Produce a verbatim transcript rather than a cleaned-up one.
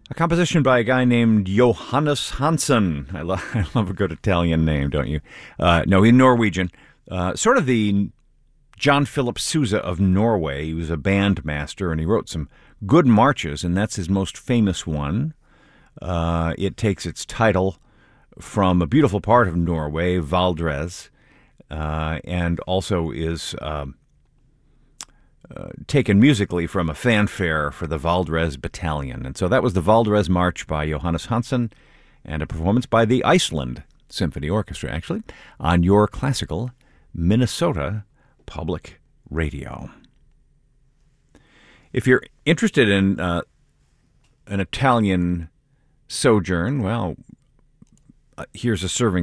A composition by a guy named Johannes Hansson. I, lo- I love a good Italian name, don't you? Uh, no, he's Norwegian. Uh, sort of the John Philip Sousa of Norway. He was a band master, and he wrote some good marches, and that's his most famous one. Uh, it takes its title from a beautiful part of Norway, Valdres, uh, and also is um, uh, taken musically from a fanfare for the Valdres Battalion. And so that was the Valdres March by Johannes Hansson, and a performance by the Iceland Symphony Orchestra, actually, on your classical Minnesota Public Radio. If you're interested in uh, an Italian sojourn, well, uh, here's a serving